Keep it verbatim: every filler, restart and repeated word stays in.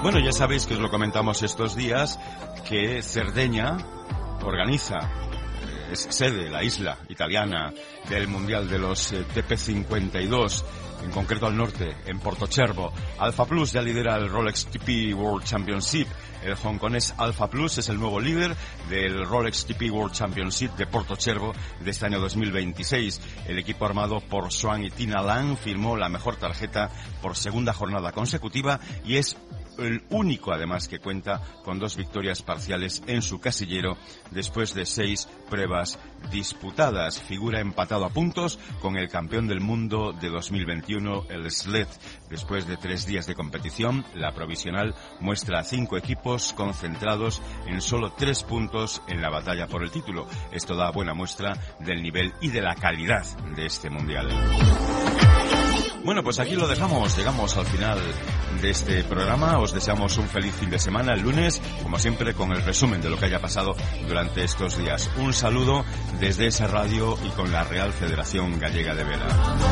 Bueno, ya sabéis que os lo comentamos estos días, que Cerdeña organiza, es sede, la isla italiana del Mundial de los eh, T P cincuenta y dos, en concreto al norte, en Portocervo. Alpha Plus ya lidera el Rolex T P World Championship. El hongkonés Alpha Plus es el nuevo líder del Rolex T P World Championship de Portocervo de este año dos mil veintiséis. El equipo armado por Swan y Tina Lang firmó la mejor tarjeta por segunda jornada consecutiva y es el único, además, que cuenta con dos victorias parciales en su casillero después de seis pruebas disputadas. Figura empatado a puntos con el campeón del mundo de dos mil veintiuno, el Sled. Después de tres días de competición, la provisional muestra a cinco equipos concentrados en solo tres puntos en la batalla por el título. Esto da buena muestra del nivel y de la calidad de este mundial. Bueno, pues aquí lo dejamos. Llegamos al final de este programa. Os deseamos un feliz fin de semana el lunes, como siempre, con el resumen de lo que haya pasado durante estos días. Un saludo desde esa radio y con la Real Federación Gallega de Vela.